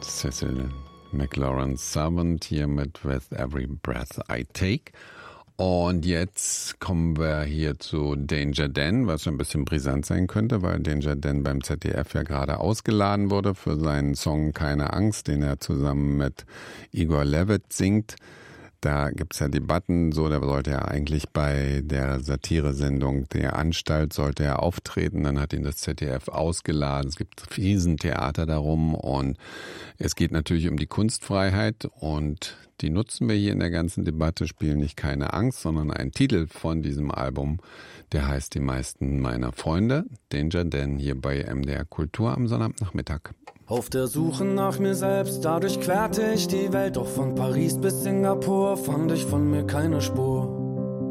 Cecil McLaurin Salvant hier mit With Every Breath I Take. Und jetzt kommen wir hier zu Danger Dan, was schon ein bisschen brisant sein könnte, weil Danger Dan beim ZDF ja gerade ausgeladen wurde für seinen Song Keine Angst, den er zusammen mit Igor Levit singt. Da gibt's ja Debatten, so, da sollte er eigentlich bei der Satiresendung Der Anstalt sollte er auftreten, dann hat ihn das ZDF ausgeladen. Es gibt Riesentheater darum und es geht natürlich um die Kunstfreiheit und die nutzen wir hier in der ganzen Debatte, spielen nicht Keine Angst, sondern einen Titel von diesem Album, der heißt Die meisten meiner Freunde, Danger Dan, hier bei MDR Kultur am Sonnabendnachmittag. Auf der Suche nach mir selbst, dadurch querte ich die Welt, doch von Paris bis Singapur fand ich von mir keine Spur.